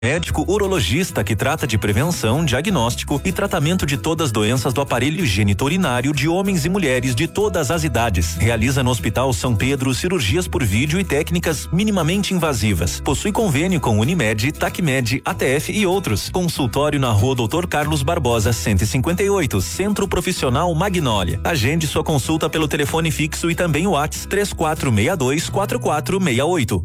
Médico urologista que trata de prevenção, diagnóstico e tratamento de todas as doenças do aparelho geniturinário de homens e mulheres de todas as idades. Realiza no Hospital São Pedro cirurgias por vídeo e técnicas minimamente invasivas. Possui convênio com Unimed, Tacmed, ATF e outros. Consultório na Rua Dr. Carlos Barbosa, 158, Centro Profissional Magnólia. Agende sua consulta pelo telefone fixo e também o WhatsApp 3462-4468.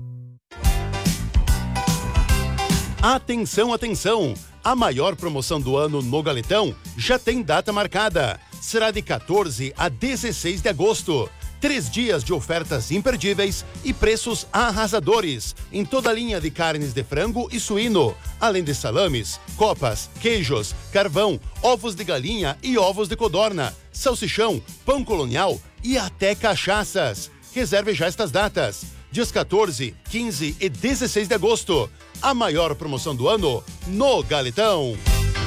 Atenção, atenção! A maior promoção do ano no Galetão já tem data marcada. Será de 14 a 16 de agosto. 3 dias de ofertas imperdíveis e preços arrasadores em toda a linha de carnes de frango e suíno, além de salames, copas, queijos, carvão, ovos de galinha e ovos de codorna, salsichão, pão colonial e até cachaças. Reserve já estas datas. Dias 14, 15 e 16 de agosto. A maior promoção do ano no Galetão.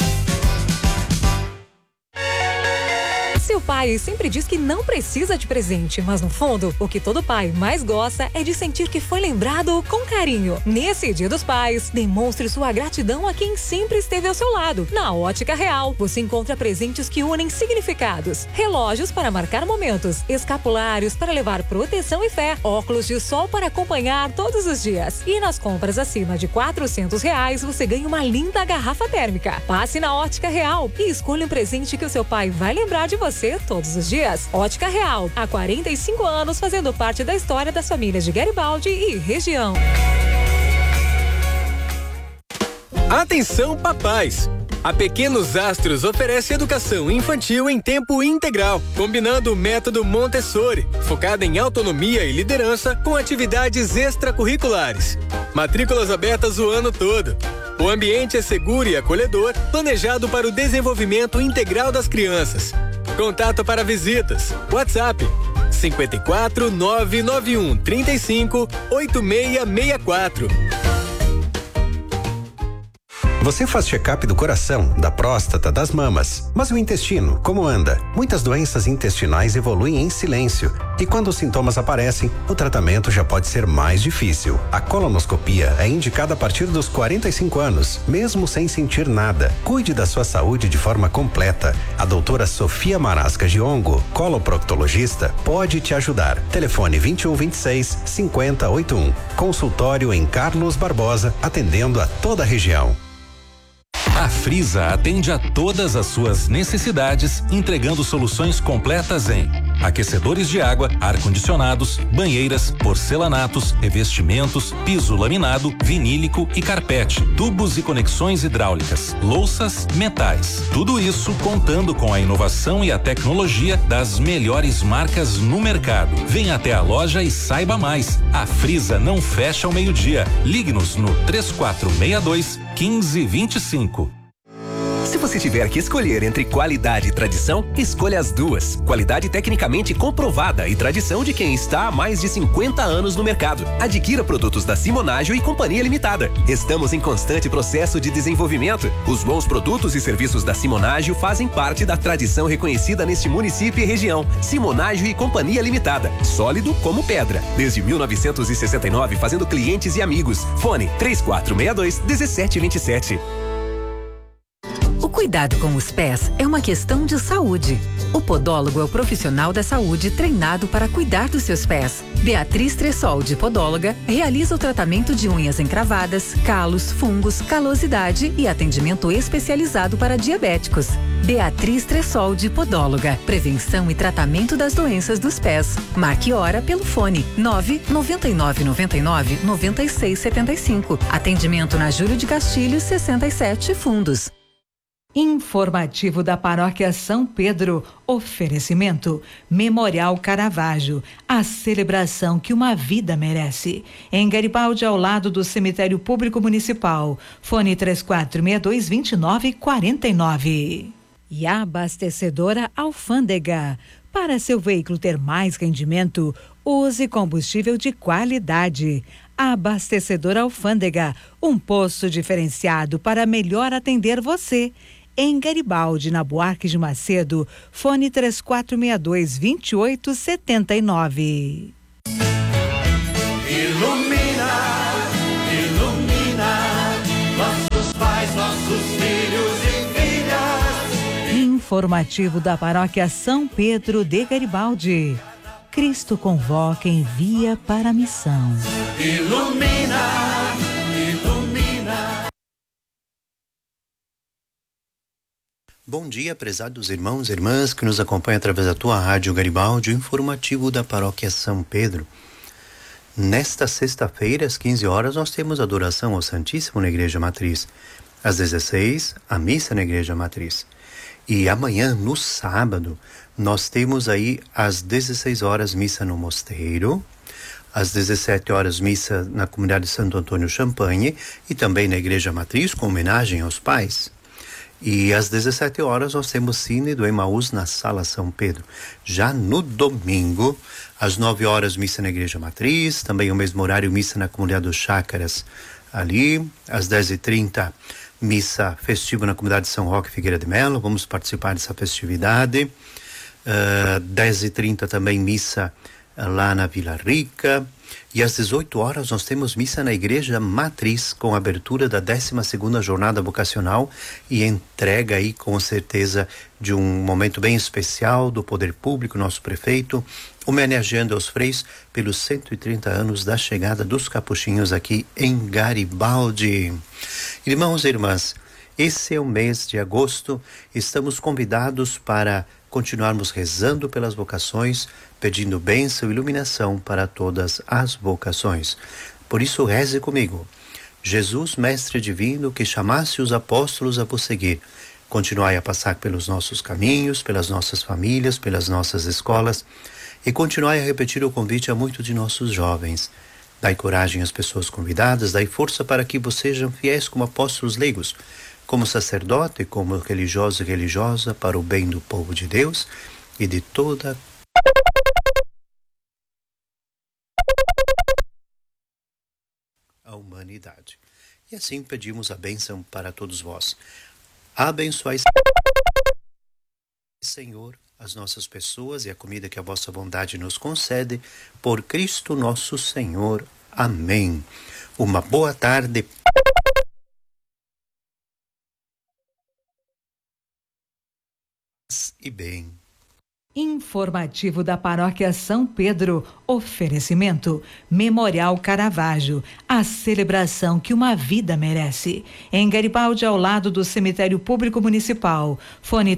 Seu pai sempre diz que não precisa de presente, mas no fundo, o que todo pai mais gosta é de sentir que foi lembrado com carinho. Nesse Dia dos Pais, demonstre sua gratidão a quem sempre esteve ao seu lado. Na Ótica Real, você encontra presentes que unem significados. Relógios para marcar momentos, escapulários para levar proteção e fé, óculos de sol para acompanhar todos os dias. E nas compras acima de R$400, você ganha uma linda garrafa térmica. Passe na Ótica Real e escolha um presente que o seu pai vai lembrar de você todos os dias. Ótica Real, há 45 anos fazendo parte da história das famílias de Garibaldi e região. Atenção, papais! A Pequenos Astros oferece educação infantil em tempo integral, combinando o método Montessori, focado em autonomia e liderança com atividades extracurriculares. Matrículas abertas o ano todo. O ambiente é seguro e acolhedor, planejado para o desenvolvimento integral das crianças. Contato para visitas. WhatsApp 54 991 35 8664. Você faz check-up do coração, da próstata, das mamas. Mas o intestino, como anda? Muitas doenças intestinais evoluem em silêncio. E quando os sintomas aparecem, o tratamento já pode ser mais difícil. A colonoscopia é indicada a partir dos 45 anos, mesmo sem sentir nada. Cuide da sua saúde de forma completa. A doutora Sofia Marasca Giongo, coloproctologista, pode te ajudar. Telefone 2126 5081. Consultório em Carlos Barbosa, atendendo a toda a região. A Frisa atende a todas as suas necessidades, entregando soluções completas em aquecedores de água, ar-condicionados, banheiras, porcelanatos, revestimentos, piso laminado, vinílico e carpete, tubos e conexões hidráulicas, louças, metais. Tudo isso contando com a inovação e a tecnologia das melhores marcas no mercado. Venha até a loja e saiba mais. A Frisa não fecha ao meio-dia. Ligue-nos no 3462 1525. Se você tiver que escolher entre qualidade e tradição, escolha as duas. Qualidade tecnicamente comprovada e tradição de quem está há mais de 50 anos no mercado. Adquira produtos da Simonágio e Companhia Limitada. Estamos em constante processo de desenvolvimento. Os bons produtos e serviços da Simonágio fazem parte da tradição reconhecida neste município e região. Simonágio e Companhia Limitada. Sólido como pedra. Desde 1969, fazendo clientes e amigos. Fone 3462-1727. O cuidado com os pés é uma questão de saúde. O podólogo é o profissional da saúde treinado para cuidar dos seus pés. Beatriz Tressoldi, podóloga, realiza o tratamento de unhas encravadas, calos, fungos, calosidade e atendimento especializado para diabéticos. Beatriz Tressoldi, podóloga. Prevenção e tratamento das doenças dos pés. Marque hora pelo fone 99999-9675. Atendimento na Júlio de Castilhos 67 Fundos. Informativo da Paróquia São Pedro. Oferecimento Memorial Caravaggio, a celebração que uma vida merece. Em Garibaldi, ao lado do Cemitério Público Municipal. Fone 3462-2949. E a abastecedora Alfândega. Para seu veículo ter mais rendimento, use combustível de qualidade. A abastecedora Alfândega, um posto diferenciado para melhor atender você. Em Garibaldi, na Buarque de Macedo, fone 3462-2879. Ilumina, ilumina. Informativo da Paróquia São Pedro de Garibaldi. Cristo convoca e envia para a missão. Ilumina, ilumina. Bom dia, prezados irmãos e irmãs que nos acompanham através da tua rádio Garibaldi, o informativo da Paróquia São Pedro. Nesta sexta-feira, às 15 horas, nós temos adoração ao Santíssimo na Igreja Matriz. Às 16, a missa na Igreja Matriz. E amanhã, no sábado, nós temos aí às 16 horas missa no Mosteiro, às 17 horas missa na comunidade de Santo Antônio Champagne e também na Igreja Matriz com homenagem aos pais. E às 17 horas nós temos Cine do Emaús na Sala São Pedro. Já no domingo, às 9 horas missa na Igreja Matriz, também o mesmo horário missa na comunidade dos Chácaras ali, às 10h30 missa festiva na comunidade de São Roque Figueira de Melo, vamos participar dessa festividade. 10h30 também missa lá na Vila Rica. E às 18 horas nós temos missa na Igreja Matriz, com a abertura da 12ª Jornada Vocacional e entrega aí com certeza de um momento bem especial do Poder Público, nosso prefeito, homenageando aos freis pelos 130 anos da chegada dos capuchinhos aqui em Garibaldi. Irmãos e irmãs, esse é o mês de agosto, estamos convidados para continuarmos rezando pelas vocações, pedindo bênção e iluminação para todas as vocações. Por isso, reze comigo. Jesus, Mestre Divino, que chamasse os apóstolos a vos seguir, continuai a passar pelos nossos caminhos, pelas nossas famílias, pelas nossas escolas, e continuai a repetir o convite a muitos de nossos jovens. Dai coragem às pessoas convidadas, dai força para que vocês sejam fiéis como apóstolos leigos, como sacerdote, como religioso e religiosa, para o bem do povo de Deus e de toda a humanidade. E assim pedimos a bênção para todos vós. Abençoai, Senhor, as nossas pessoas e a comida que a vossa bondade nos concede, por Cristo nosso Senhor. Amém. Uma boa tarde. E bem. Informativo da Paróquia São Pedro. Oferecimento Memorial Caravaggio, a celebração que uma vida merece. Em Garibaldi, ao lado do Cemitério Público Municipal. Fone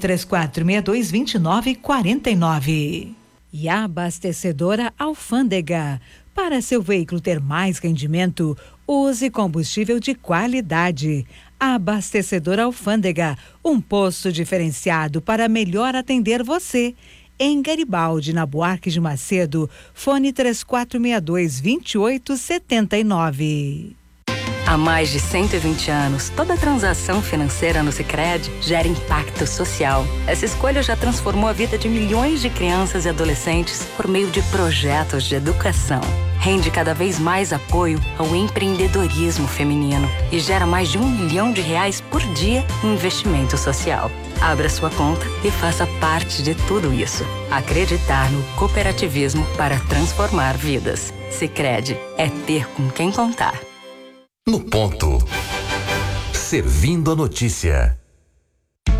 3462-2949. E a abastecedora Alfândega. Para seu veículo ter mais rendimento, use combustível de qualidade. A abastecedora Alfândega, um posto diferenciado para melhor atender você. Em Garibaldi, na Buarque de Macedo, fone 3462-2879. Há mais de 120 anos, toda transação financeira no Sicredi gera impacto social. Essa escolha já transformou a vida de milhões de crianças e adolescentes por meio de projetos de educação. Rende cada vez mais apoio ao empreendedorismo feminino e gera mais de R$1 milhão por dia em investimento social. Abra sua conta e faça parte de tudo isso. Acreditar no cooperativismo para transformar vidas. Sicredi é ter com quem contar. No ponto. Servindo a notícia.